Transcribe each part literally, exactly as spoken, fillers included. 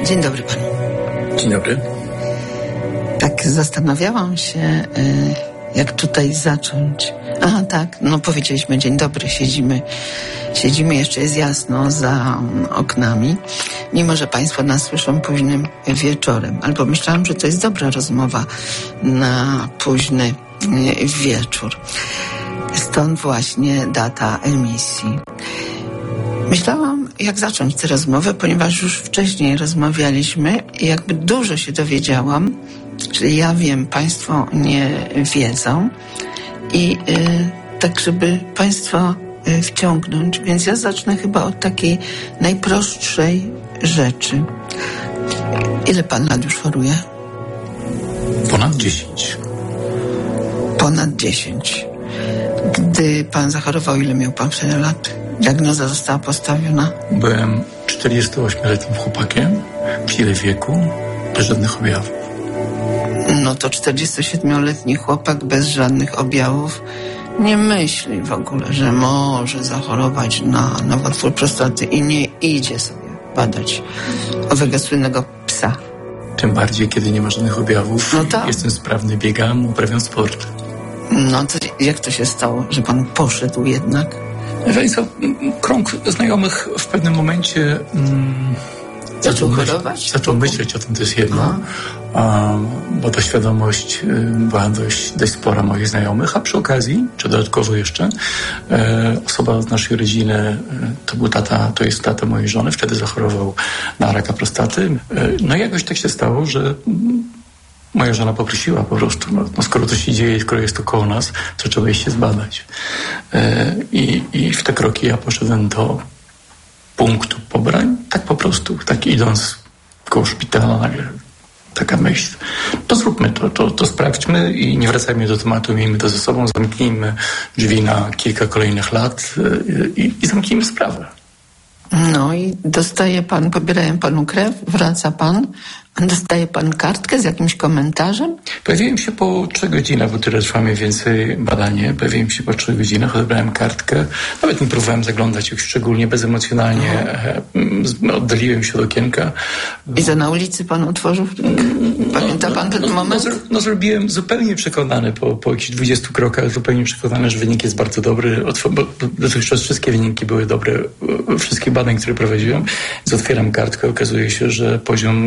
Dzień dobry panu. Dzień dobry. Tak zastanawiałam się, jak tutaj zacząć. Aha, tak, no powiedzieliśmy dzień dobry, siedzimy, siedzimy, jeszcze jest jasno za oknami, mimo że państwo nas słyszą późnym wieczorem. Albo myślałam, że to jest dobra rozmowa na późny wieczór. Stąd właśnie data emisji. Myślałam, jak zacząć tę rozmowę, ponieważ już wcześniej rozmawialiśmy i jakby dużo się dowiedziałam, czyli ja wiem, państwo nie wiedzą i y, tak, żeby państwa y, wciągnąć, więc ja zacznę chyba od takiej najprostszej rzeczy. Ile pan lat już choruje? Ponad dziesięć. Ponad dziesięć. Gdy pan zachorował, ile miał pan wtedy lat? Diagnoza została postawiona? Byłem czterdziestoośmioletnim chłopakiem, w tyle wieku, bez żadnych objawów. No to czterdziestosiedmioletni chłopak bez żadnych objawów nie myśli w ogóle, że może zachorować na nowotwór prostaty i nie idzie sobie badać owego słynnego psa. Tym bardziej, kiedy nie ma żadnych objawów. No tak. Jestem sprawny, biegam, uprawiam sport. No to jak to się stało, że pan poszedł jednak? Jeżeli co, krąg znajomych w pewnym momencie mm, zaczął, myśl, zaczął myśleć o tym, to jest jedno, a, bo ta świadomość y, była dość, dość spora moich znajomych, a przy okazji, czy dodatkowo jeszcze, e, osoba z naszej rodziny, e, to był tata, to jest tata mojej żony, wtedy zachorował na raka prostaty. E, no i jakoś tak się stało, że mm, moja żona poprosiła po prostu, no, no skoro to się dzieje, skoro jest to koło nas, to trzeba iść się zbadać. E, i, I w te kroki ja poszedłem do punktu pobrań, tak po prostu, tak idąc koło szpitala, nagle taka myśl, to zróbmy to, to, to sprawdźmy i nie wracajmy do tematu, miejmy to ze sobą, zamknijmy drzwi na kilka kolejnych lat e, i, i zamknijmy sprawę. No i dostaje pan, pobierają panu krew, wraca pan, dostaje pan kartkę z jakimś komentarzem? Pojawiłem się po trzech godzinach, bo tyle trwa mniej więcej badanie. Pojawiłem się po trzech godzinach, odebrałem kartkę. Nawet nie próbowałem zaglądać już szczególnie bezemocjonalnie. No. Oddaliłem się od okienka. I za na ulicy pan otworzył? Pamięta pan ten no, no, moment? No, no zrobiłem zupełnie przekonany po, po jakichś dwudziestu krokach, zupełnie przekonany, że wynik jest bardzo dobry. Bo dotychczas wszystkie wyniki były dobre, wszystkich badań, które prowadziłem. Więc otwieram kartkę, okazuje się, że poziom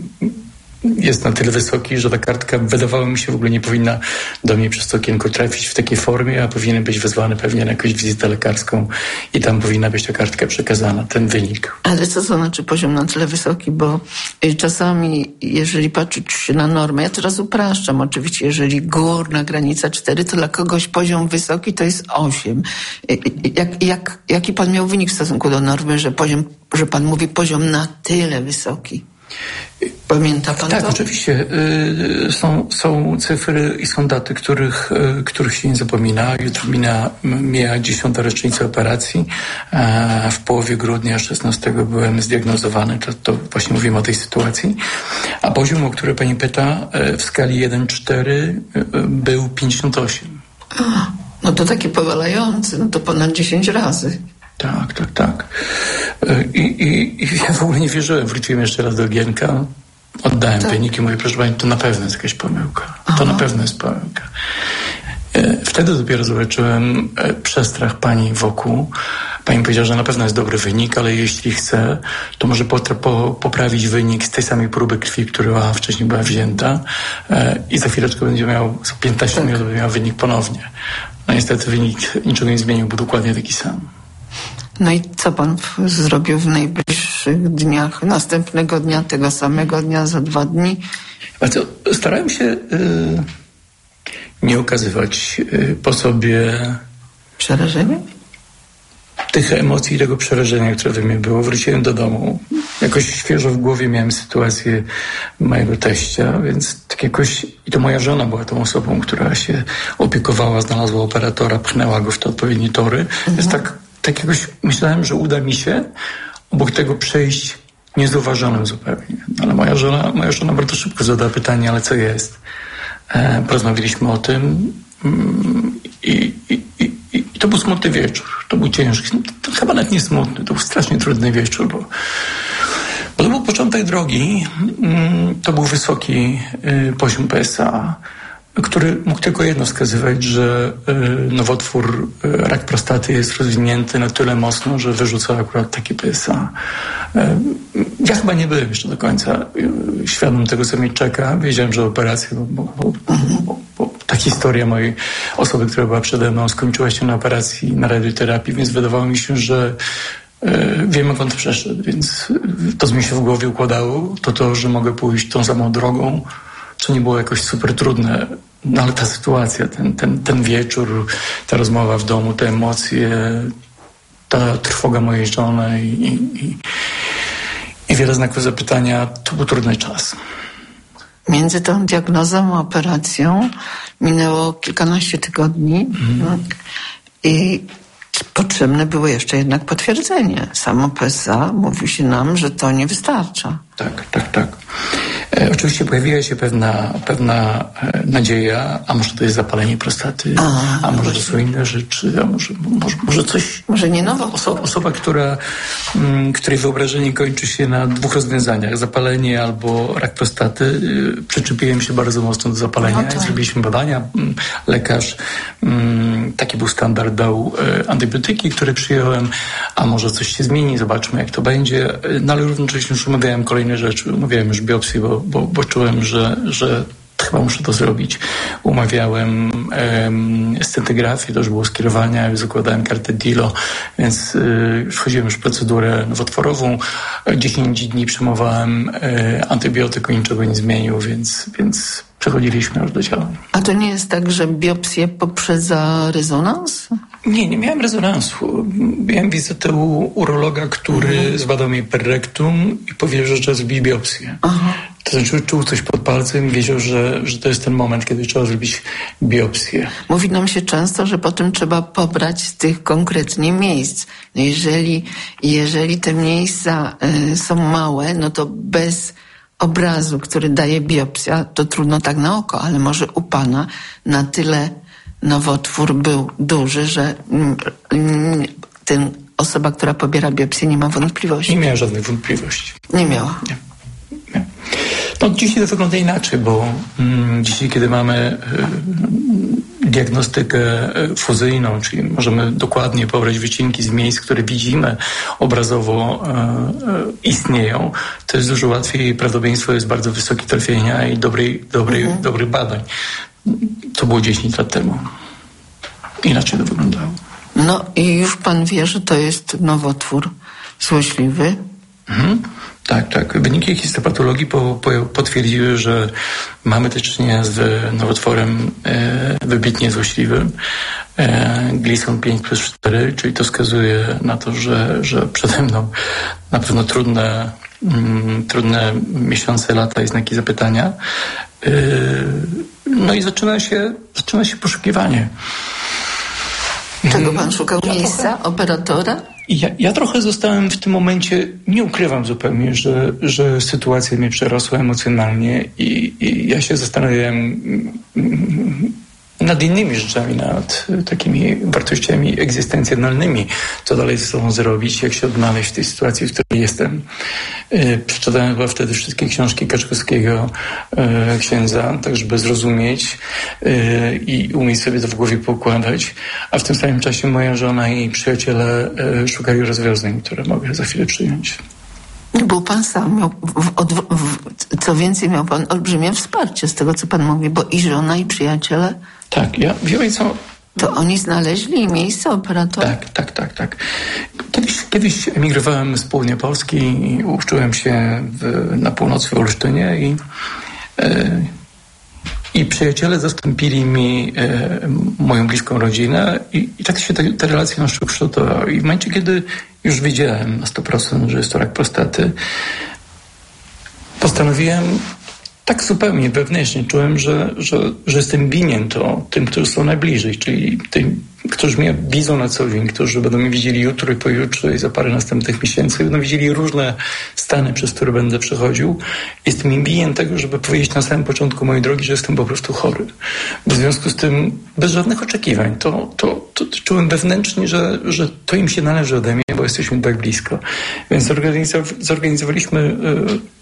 jest na tyle wysoki, że ta kartka wydawało mi się w ogóle nie powinna do mnie przez to okienko trafić w takiej formie, a powinien być wezwany pewnie na jakąś wizytę lekarską i tam powinna być ta kartka przekazana, ten wynik. Ale co to znaczy poziom na tyle wysoki, bo czasami, jeżeli patrzeć się na normę, ja teraz upraszczam oczywiście, jeżeli górna granica cztery, to dla kogoś poziom wysoki to jest osiem. Jak, jak, jaki pan miał wynik w stosunku do normy, że poziom, że pan mówi poziom na tyle wysoki? Pamięta pan tak, to? oczywiście. Y, są, są cyfry i są daty, których, y, których się nie zapomina. Jutro mina, mija dziesiąta rocznica operacji. E, w połowie grudnia szesnastego byłem zdiagnozowany. To, to właśnie mówimy o tej sytuacji. A poziom, o który pani pyta, y, w skali jeden cztery y, był pięćdziesiąt osiem. A, no to taki powalający, no to ponad dziesięć razy. Tak, tak, tak. I, i, I ja w ogóle nie wierzyłem. Wróciłem jeszcze raz do okienka, oddałem tak. wyniki, mówię, proszę pani, to na pewno jest jakaś pomyłka. Aha. To na pewno jest pomyłka. Wtedy dopiero zobaczyłem przestrach pani wokół. Pani powiedziała, że na pewno jest dobry wynik, ale jeśli chce, to może potra- po, poprawić wynik z tej samej próby krwi, która wcześniej była wzięta i za chwileczkę będzie miał, za piętnaście tak. minut będzie miał wynik ponownie. No niestety wynik niczego nie zmienił, był dokładnie taki sam. No i co pan w, zrobił w najbliższych dniach, następnego dnia, tego samego dnia, za dwa dni? Bardzo starałem się y, nie okazywać y, po sobie przerażenia? Tych emocji, tego przerażenia, które we mnie było. Wróciłem do domu. Jakoś świeżo w głowie miałem sytuację mojego teścia, więc tak jakoś... I to moja żona była tą osobą, która się opiekowała, znalazła operatora, pchnęła go w te odpowiednie tory. Mhm. Więc tak, tak jakoś myślałem, że uda mi się obok tego przejść niezauważonym zupełnie. Ale moja żona, moja żona bardzo szybko zadała pytanie, ale co jest? E, porozmawialiśmy o tym mm, i, i, i, i to był smutny wieczór. To był ciężki, to chyba nawet nie smutny, to był strasznie trudny wieczór, bo, bo to był początek tej drogi to był wysoki poziom P S A, który mógł tylko jedno wskazywać, że nowotwór, rak prostaty jest rozwinięty na tyle mocno, że wyrzuca akurat taki P S A. Ja chyba nie byłem jeszcze do końca świadom tego, co mnie czeka. Wiedziałem, że operacja, bo, bo, bo, bo ta historia mojej osoby, która była przede mną, skończyła się na operacji, na radioterapii, więc wydawało mi się, że wiem, jak on to przeszedł, więc to, co mi się w głowie układało, to to, że mogę pójść tą samą drogą, co nie było jakoś super trudne, no ale ta sytuacja, ten, ten, ten wieczór, ta rozmowa w domu, te emocje, ta trwoga mojej żony i, i, i wiele znaków zapytania, to był trudny czas. Między tą diagnozą a operacją minęło kilkanaście tygodni mm. i potrzebne było jeszcze jednak potwierdzenie. Samo P S A mówi się nam, że to nie wystarcza. Tak, tak, tak. E, oczywiście pojawiła się pewna, pewna e, nadzieja, a może to jest zapalenie prostaty, a, a może to są inne rzeczy, a może, może, może coś... Może nie nowo. Osoba, osoba która, m, której wyobrażenie kończy się na dwóch rozwiązaniach. Zapalenie albo rak prostaty. Y, przyczepiłem się bardzo mocno do zapalenia. No tak. Zrobiliśmy badania. M, lekarz, m, taki był standard, dał y, antybiotyki, które przyjąłem, a może coś się zmieni, zobaczmy jak to będzie. No ale równocześnie już umawiałem kolejne rzeczy. Umawiałem już biopsję, bo, bo, bo czułem, że, że chyba muszę to zrobić. Umawiałem em, scentygrafię, to już było skierowania, już zakładałem kartę D I L O, więc y, wchodziłem już w procedurę nowotworową. dziesięć dni przyjmowałem y, antybiotyk, niczego nie zmienił, więc, więc przechodziliśmy już do działań. A to nie jest tak, że biopsję poprzedza rezonans? Nie, nie miałem rezonansu. Miałem wizytę u urologa, który mhm. zbadał mi perrektum i powiedział, że trzeba zrobić biopsję. Aha. To znaczy czuł coś pod palcem i wiedział, że, że to jest ten moment, kiedy trzeba zrobić biopsję. Mówi nam się często, że potem trzeba pobrać z tych konkretnie miejsc. No jeżeli, jeżeli te miejsca y, są małe, no to bez obrazu, który daje biopsja, to trudno tak na oko, ale może u pana na tyle nowotwór był duży, że mm, ten osoba, która pobiera biopsję, nie ma wątpliwości. Nie miała żadnych wątpliwości. Nie miała. Nie. Nie. No dzisiaj to wygląda inaczej, bo mm, dzisiaj, kiedy mamy y, diagnostykę fuzyjną, czyli możemy dokładnie pobrać wycinki z miejsc, które widzimy obrazowo y, y, istnieją, to jest dużo łatwiej i prawdopodobieństwo jest bardzo wysokie trafienia i dobrej, dobrej, mhm. dobrych badań. To było dziesięć lat temu. Inaczej to wyglądało. No i już pan wie, że to jest nowotwór złośliwy? Mhm. Tak, tak. Wyniki histopatologii po, po, potwierdziły, że mamy do czynienia z nowotworem e, wybitnie złośliwym. E, Gleason pięć przez cztery, czyli to wskazuje na to, że, że przede mną na pewno trudne, mm, trudne miesiące, lata i znaki zapytania. E, no i zaczyna się, zaczyna się poszukiwanie. Czego pan szukał? Ja miejsca? Trochę, operatora? Ja, ja trochę zostałem w tym momencie, nie ukrywam zupełnie, że, że sytuacja mnie przerosła emocjonalnie i, i ja się zastanawiałem nad innymi rzeczami, nad takimi wartościami egzystencjonalnymi, co dalej ze sobą zrobić, jak się odnaleźć w tej sytuacji, w której jestem. Przeczytałem chyba wtedy wszystkie książki Kaczkowskiego, księdza, tak żeby zrozumieć i umieć sobie to w głowie poukładać, a w tym samym czasie moja żona i przyjaciele szukali rozwiązań, które mogę za chwilę przyjąć. Był pan sam, miał, w, w, w, co więcej, miał pan olbrzymie wsparcie z tego, co pan mówi, bo i żona, i przyjaciele. Tak, ja wiem co. To oni znaleźli miejsce operatora? Tak, tak, tak, tak. Kiedyś, kiedyś emigrowałem z południa Polski i uczyłem się w, na północy w Olsztynie i, e, i przyjaciele zastąpili mi e, moją bliską rodzinę i, i tak się te, te relacje nasze ukształtowały. I w momencie, kiedy już wiedziałem na sto procent, że jest to rak prostaty, postanowiłem tak zupełnie wewnętrznie czułem, że, że, że jestem winien to tym, którzy są najbliżej, czyli tym, którzy mnie widzą na co dzień, którzy będą mnie widzieli jutro i pojutrze i za parę następnych miesięcy, będą widzieli różne stany, przez które będę przechodził. Jestem im winien tego, żeby powiedzieć na samym początku mojej drogi, że jestem po prostu chory. W związku z tym, bez żadnych oczekiwań, to, to, to, to czułem wewnętrznie, że, że to im się należy ode mnie, bo jesteśmy tak blisko. Więc zorganizow- zorganizowaliśmy yy,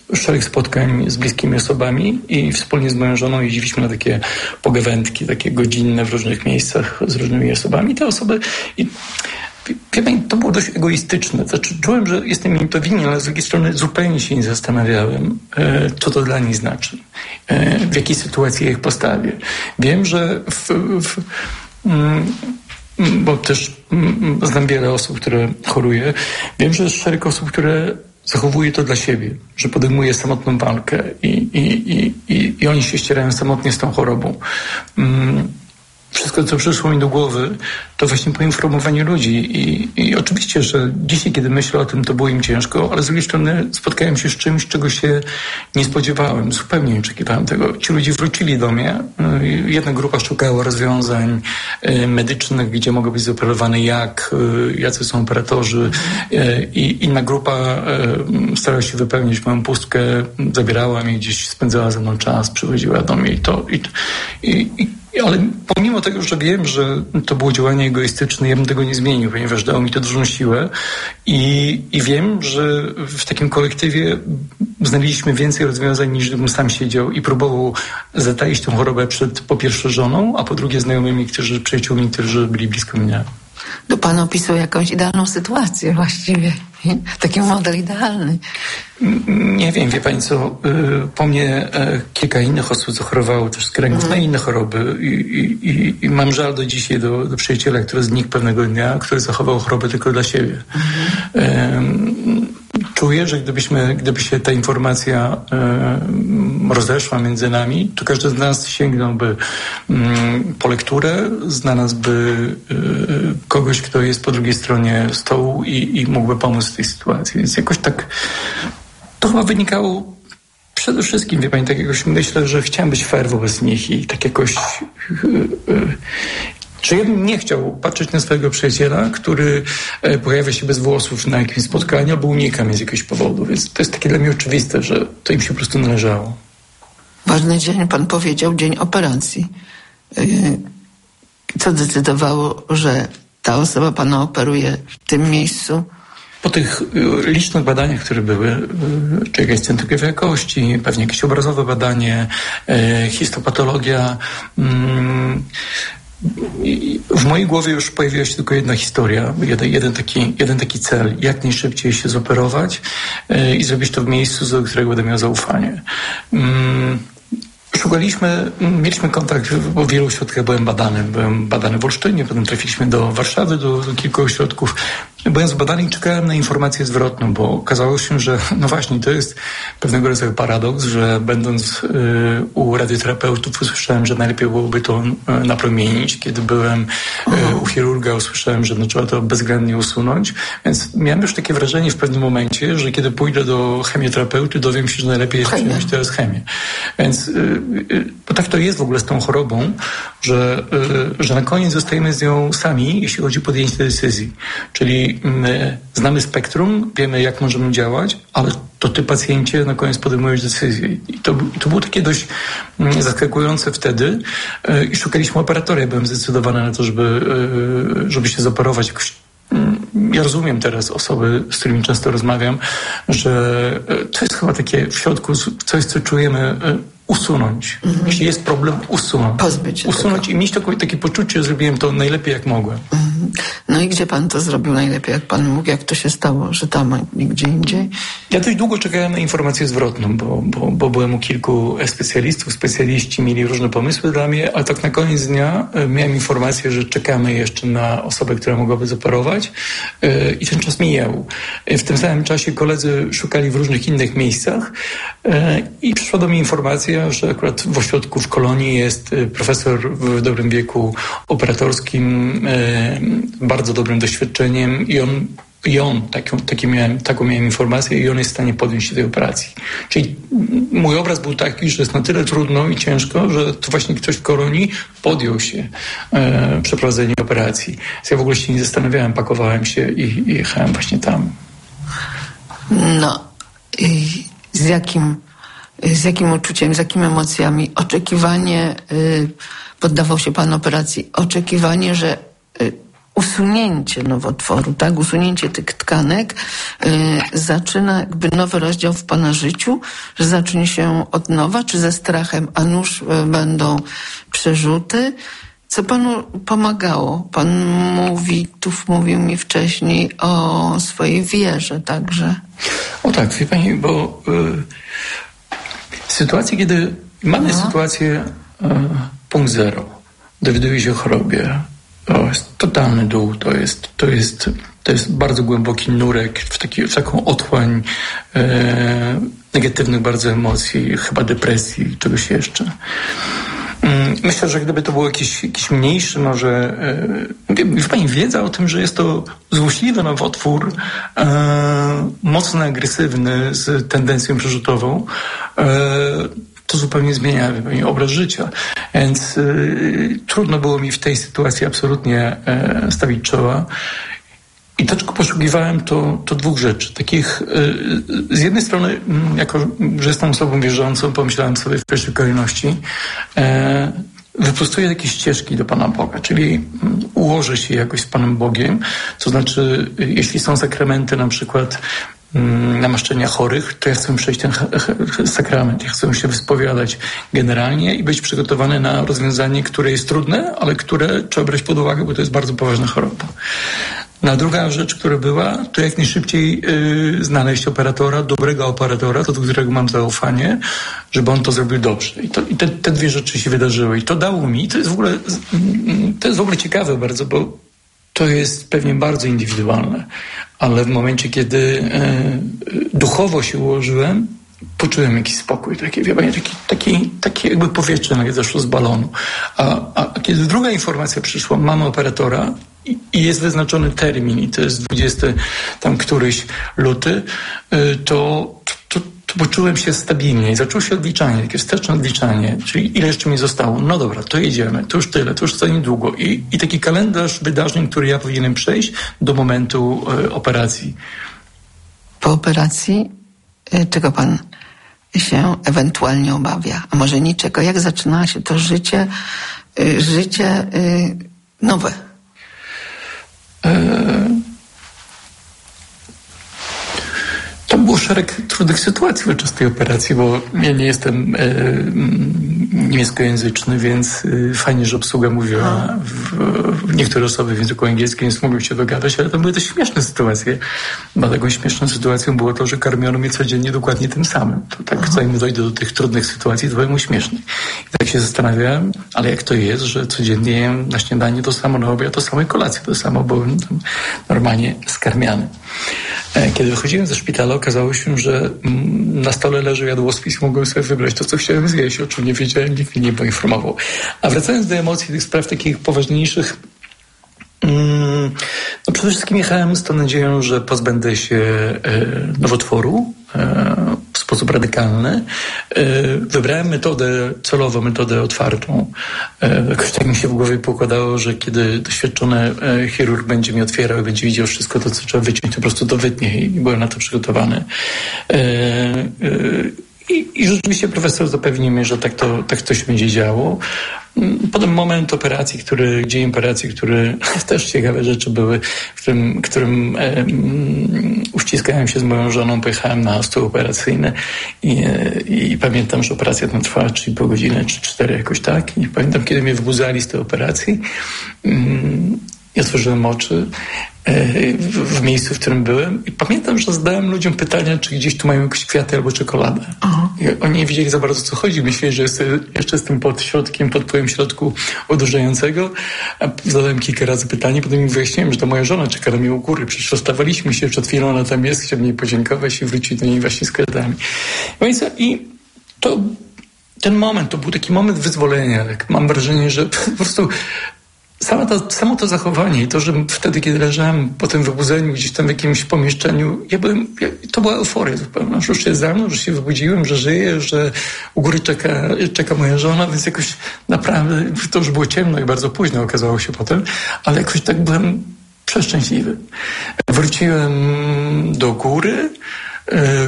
szereg spotkań z bliskimi osobami i wspólnie z moją żoną jeździliśmy na takie pogawędki, takie godzinne w różnych miejscach z różnymi osobami. Te osoby... I, wie pani, to było dość egoistyczne. Znaczy, czułem, że jestem im to winien, ale z drugiej strony zupełnie się nie zastanawiałem, e, co to dla nich znaczy. E, w jakiej sytuacji ja ich postawię. Wiem, że w... w mm, bo też mm, znam wiele osób, które choruje. Wiem, że jest szereg osób, które zachowuje to dla siebie, że podejmuje samotną walkę i, i, i, i, i oni się ścierają samotnie z tą chorobą. Mm, Wszystko, co przyszło mi do głowy, to właśnie poinformowanie ludzi. I, I oczywiście, że dzisiaj, kiedy myślę o tym, to było im ciężko, ale z drugiej strony spotkałem się z czymś, czego się nie spodziewałem. Zupełnie nie oczekiwałem tego. Ci ludzie wrócili do mnie. Jedna grupa szukała rozwiązań medycznych, gdzie mogą być zoperowane jak, jacy są operatorzy. I inna grupa starała się wypełnić moją pustkę, zabierała mnie gdzieś, spędzała ze mną czas, przychodziła do mnie i to. I, i, i Ale pomimo tego, że wiem, że to było działanie egoistyczne, ja bym tego nie zmienił, ponieważ dało mi to dużą siłę i, i wiem, że w takim kolektywie znaleźliśmy więcej rozwiązań, niż gdybym sam siedział i próbował zataić tę chorobę przed po pierwsze żoną, a po drugie znajomymi, którzy, przyjaciółmi, którzy byli blisko mnie. To pan opisał jakąś idealną sytuację właściwie. Taki model idealny. Nie wiem, wie pani co, po mnie kilka innych osób zachorowało też z kręgów mm. na inne choroby i, i, i mam żal do dzisiaj do, do przyjaciela, który znikł pewnego dnia, który zachował chorobę tylko dla siebie. Mm. Czuję, że gdybyśmy, gdyby się ta informacja e, rozeszła między nami, to każdy z nas sięgnąłby mm, po lekturę, znalazłby e, kogoś, kto jest po drugiej stronie stołu i, i mógłby pomóc w tej sytuacji. Więc jakoś tak to chyba wynikało przede wszystkim, wie pani, tak jakoś myślę, że chciałem być fair wobec nich i tak jakoś... E, e, że ja bym nie chciał patrzeć na swojego przyjaciela, który pojawia się bez włosów na jakimś spotkaniu albo unika mnie z jakiegoś powodu. Więc to jest takie dla mnie oczywiste, że to im się po prostu należało. Ważny dzień, pan powiedział, dzień operacji. Co decydowało, że ta osoba pana operuje w tym miejscu? Po tych licznych badaniach, które były, czy jakaś centrygrafia kości, pewnie jakieś obrazowe badanie, histopatologia... Mm, I w mojej głowie już pojawiła się tylko jedna historia, jeden, jeden, taki, jeden taki cel, jak najszybciej się zoperować yy, i zrobić to w miejscu, do którego będę miał zaufanie. Yy, Szukaliśmy, mieliśmy kontakt, bo w wielu ośrodkach byłem badany. Byłem badany w Olsztynie, potem trafiliśmy do Warszawy, do, do kilku ośrodków. Byłem zbadany i czekałem na informację zwrotną, bo okazało się, że no właśnie, to jest pewnego rodzaju paradoks, że będąc y, u radioterapeutów usłyszałem, że najlepiej byłoby to y, napromienić. Kiedy byłem y, u chirurga, usłyszałem, że no, trzeba to bezwzględnie usunąć. Więc miałem już takie wrażenie w pewnym momencie, że kiedy pójdę do chemioterapeuty, dowiem się, że najlepiej jest przyjąć teraz chemię. Więc y, bo tak to jest w ogóle z tą chorobą, że, że na koniec zostajemy z nią sami, jeśli chodzi o podjęcie tej decyzji. Czyli my znamy spektrum, wiemy, jak możemy działać, ale to ty, pacjencie, na koniec podejmujesz decyzję. I to, to było takie dość zaskakujące wtedy i szukaliśmy operatora. Ja byłem zdecydowany na to, żeby, żeby się zoperować jakoś. Ja rozumiem teraz osoby, z którymi często rozmawiam, że to jest chyba takie w środku coś, co czujemy, usunąć. Mhm. Jeśli jest problem, usunąć. Pozbyć się Usunąć tego. I mieć takie, takie poczucie, że zrobiłem to najlepiej, jak mogłem. Mhm. No i gdzie pan to zrobił najlepiej, jak pan mógł? Jak to się stało, że tam, a nigdzie indziej? Ja dość długo czekałem na informację zwrotną, bo, bo, bo byłem u kilku specjalistów. Specjaliści mieli różne pomysły dla mnie, ale tak na koniec dnia miałem informację, że czekamy jeszcze na osobę, która mogłaby zoperować i ten czas mijał. W tym samym czasie koledzy szukali w różnych innych miejscach i przyszła do mnie informacja, że akurat w ośrodku w Kolonii jest profesor w dobrym wieku operatorskim, bardzo dobrym doświadczeniem i on, i on taką, taki miałem, taką miałem informację i on jest w stanie podjąć się tej operacji. Czyli mój obraz był taki, że jest na tyle trudno i ciężko, że to właśnie ktoś w Kolonii podjął się e, przeprowadzenia operacji. Więc ja w ogóle się nie zastanawiałem, pakowałem się i, i jechałem właśnie tam. No i z jakim Z jakim uczuciem, z jakimi emocjami? Oczekiwanie, y, poddawał się pan operacji, oczekiwanie, że y, usunięcie nowotworu, tak? Usunięcie tych tkanek y, zaczyna jakby nowy rozdział w pana życiu, że zacznie się od nowa, czy ze strachem, a nuż y, będą przerzuty. Co panu pomagało? Pan mówi, tu mówił mi wcześniej o swojej wierze także. O tak, wie pani, bo y, sytuacje, kiedy mamy no. sytuację y, punkt zero, dowiaduje się o chorobie, to jest totalny dół, to jest, to jest, to jest bardzo głęboki nurek w, taki, w taką otchłań e, negatywnych bardzo emocji, chyba depresji, czegoś jeszcze. Myślę, że gdyby to był jakiś, jakiś mniejszy może... E, wie pani, wiedza o tym, że jest to złośliwy nowotwór, e, mocno agresywny, z tendencją przerzutową, e, to zupełnie zmienia pani, obraz życia. Więc y, trudno było mi w tej sytuacji absolutnie y, stawić czoła. I to, czego poszukiwałem, to, to dwóch rzeczy. Takich, y, z jednej strony, jako że jestem osobą wierzącą, pomyślałem sobie w pierwszej kolejności, y, wyprostuję takie ścieżki do Pana Boga, czyli y, ułożę się jakoś z Panem Bogiem, to znaczy, y, jeśli są sakramenty na przykład namaszczenia chorych, to ja chcę przejść ten sakrament. Ja chcę się wyspowiadać generalnie i być przygotowany na rozwiązanie, które jest trudne, ale które trzeba brać pod uwagę, bo to jest bardzo poważna choroba. No a druga rzecz, która była, to jak najszybciej yy, znaleźć operatora, dobrego operatora, do którego mam zaufanie, żeby on to zrobił dobrze. I, to, i te, te dwie rzeczy się wydarzyły. I to dało mi, to jest w ogóle, to jest w ogóle ciekawe bardzo, bo to jest pewnie bardzo indywidualne. Ale w momencie, kiedy e, duchowo się ułożyłem, poczułem jakiś spokój, taki, wie pani, taki, taki, taki jakby powietrze nagle zeszło z balonu. A, a, a kiedy druga informacja przyszła, mamy operatora i, i jest wyznaczony termin i to jest dwudziesty tam któryś luty, y, to, to, to poczułem się stabilnie i zaczęło się odliczanie, takie wsteczne odliczanie, czyli ile jeszcze mi zostało. No dobra, to jedziemy, to już tyle, to już za niedługo. I, i taki kalendarz wydarzeń, który ja powinienem przejść do momentu y, operacji. Po operacji y, czego pan się ewentualnie obawia? A może niczego? Jak zaczyna się to życie, y, życie y, nowe? E... Tam było szereg trudnych sytuacji podczas tej operacji, bo ja nie jestem e, niemieckojęzyczny, więc e, fajnie, że obsługa mówiła w, w niektóre osoby w języku angielskim, więc mogłem się dogadać, ale tam były też śmieszne sytuacje. Bo taką śmieszną sytuacją było to, że karmiono mnie codziennie dokładnie tym samym. To tak, zanim dojdę do tych trudnych sytuacji, to było śmieszne. I tak się zastanawiałem, ale jak to jest, że codziennie jem na śniadanie to samo, na obiad to samo i kolację to samo, bo byłem tam normalnie skarmiany. Kiedy wychodziłem ze szpitala, okazało się, że na stole leży jadłospis i mogłem sobie wybrać to, co chciałem zjeść, o czym nie wiedziałem, nikt mnie nie poinformował. A wracając do emocji, tych spraw takich poważniejszych, no przede wszystkim jechałem z tą nadzieją, że pozbędę się nowotworu w sposób radykalny. Wybrałem metodę, celowo metodę otwartą. Jakoś tak mi się w głowie pokładało, że kiedy doświadczony chirurg będzie mi otwierał i będzie widział wszystko to, co trzeba wyciąć, to po prostu to wytnie i byłem na to przygotowany. I, I rzeczywiście profesor zapewnił mnie, że tak to, tak to się będzie działo. Potem moment operacji, który, dzień operacji, który też ciekawe rzeczy były, w którym, którym e, uściskałem się z moją żoną, pojechałem na stół operacyjny i, i pamiętam, że operacja tam trwała trzy i pół godziny, czy cztery jakoś tak. I pamiętam, kiedy mnie wbudzali z tej operacji, mm, i otworzyłem oczy w, w miejscu, w którym byłem i pamiętam, że zadałem ludziom pytania, czy gdzieś tu mają jakieś kwiaty albo czekoladę. Aha. I oni nie wiedzieli za bardzo, co chodzi. Myśleli, że jest, jeszcze jestem pod środkiem, pod wpływem środku odurzającego. A zadałem kilka razy pytanie, potem im wyjaśniłem, że to moja żona czeka na mnie u góry. Przecież rozstawaliśmy się przed chwilą, ona tam jest, chciałem jej podziękować i wrócić do niej właśnie z kwiatami. I to, ten moment, to był taki moment wyzwolenia. Tak mam wrażenie, że po prostu Samo to, samo to zachowanie i to, że wtedy, kiedy leżałem po tym wybudzeniu gdzieś tam w jakimś pomieszczeniu, ja byłem, ja, to była euforia zupełna, że już jest za mną, że się wybudziłem, że żyję, że u góry czeka, czeka moja żona, więc jakoś naprawdę, to już było ciemno i bardzo późno okazało się potem, ale jakoś tak byłem przeszczęśliwy. Wróciłem do góry, yy,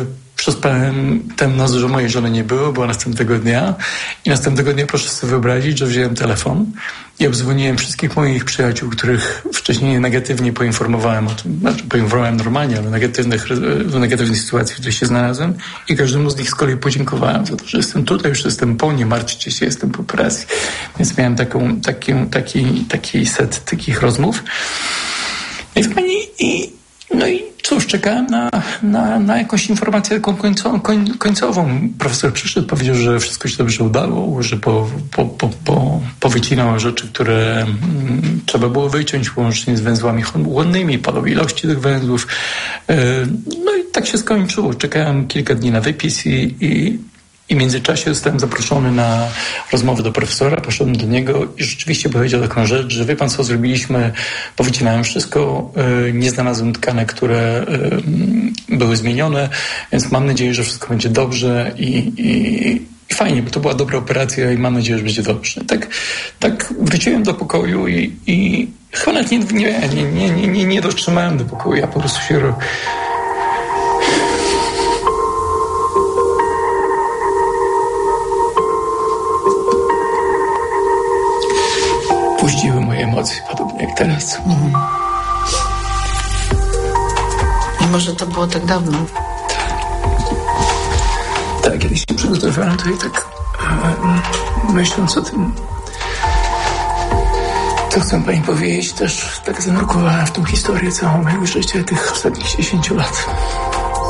przespałem tę noc, że mojej żony nie było, była następnego dnia i następnego dnia proszę sobie wyobrazić, że wziąłem telefon i obdzwoniłem wszystkich moich przyjaciół, których wcześniej negatywnie poinformowałem o tym, znaczy poinformowałem normalnie, ale negatywnych, w negatywnej sytuacji, w której się znalazłem i każdemu z nich z kolei podziękowałem za to, że jestem tutaj, już jestem po, nie martwcie się, jestem po operacji. Więc miałem taką, taki, taki, taki set takich rozmów. I w pani, i, no i cóż, czekałem na, na, na jakąś informację taką końcową, koń, końcową. Profesor przyszedł, powiedział, że wszystko się dobrze udało, że po, po, po, po, powycinał rzeczy, które mm, trzeba było wyciąć, łącznie z węzłami chłonnymi, padał ilości tych węzłów. Yy, no i tak się skończyło. Czekałem kilka dni na wypis i, i I w międzyczasie zostałem zaproszony na rozmowę do profesora, poszedłem do niego i rzeczywiście powiedział taką rzecz, że wie pan co zrobiliśmy, powycinałem wszystko, yy, nie znalazłem tkanek, które yy, były zmienione, więc mam nadzieję, że wszystko będzie dobrze i, i, i fajnie, bo to była dobra operacja i mam nadzieję, że będzie dobrze. Tak, tak wróciłem do pokoju i, i chyba nawet nie, nie, nie, nie, nie, nie dotrzymałem do pokoju, ja po prostu się... Puściły moje emocje, podobnie jak teraz. Mhm. I może to było tak dawno? Tak, kiedyś się przygotowywałem, to i tak e, myśląc o tym, co chcę pani powiedzieć, też tak zanurkowałem w tą historię całą mojego życia tych ostatnich dziesięciu lat.